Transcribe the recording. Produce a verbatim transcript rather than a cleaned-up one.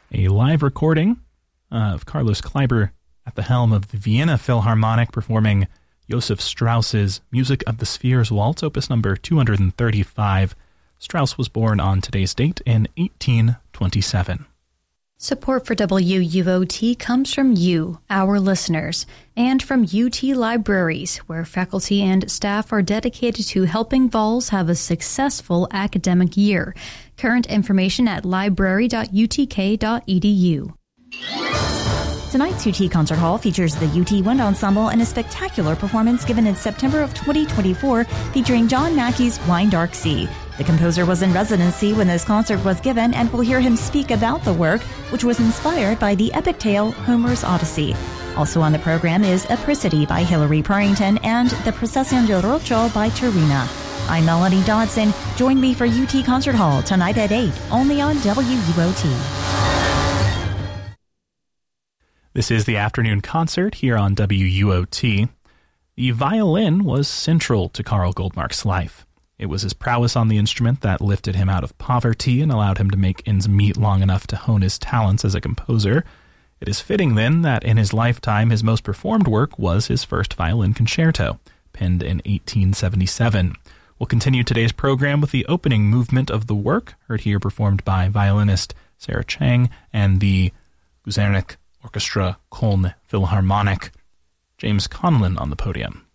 a live recording of Carlos Kleiber at the helm of the Vienna Philharmonic performing Joseph Strauss's Music of the Spheres Waltz, opus number two hundred thirty-five. Strauss was born on today's date in eighteen twenty-seven. Support for W U O T comes from you, our listeners, and from U T Libraries, where faculty and staff are dedicated to helping Vols have a successful academic year. Current information at library dot u t k dot e d u. Tonight's U T Concert Hall features the U T Wind Ensemble in a spectacular performance given in September of twenty twenty-four featuring John Mackey's Wine Dark Sea. The composer was in residency when this concert was given, and we'll hear him speak about the work, which was inspired by the epic tale Homer's Odyssey. Also on the program is Apricity by Hilary Purrington and The Procession de Rocho by Terina. I'm Melanie Dodson. Join me for U T Concert Hall tonight at eight, only on W U O T. This is the afternoon concert here on W U O T. The violin was central to Karl Goldmark's life. It was his prowess on the instrument that lifted him out of poverty and allowed him to make ends meet long enough to hone his talents as a composer. It is fitting, then, that in his lifetime his most performed work was his first violin concerto, penned in eighteen seventy-seven. We'll continue today's program with the opening movement of the work, heard here performed by violinist Sarah Chang and the Guzernik Orchestra Köln Philharmonic. James Conlon on the podium.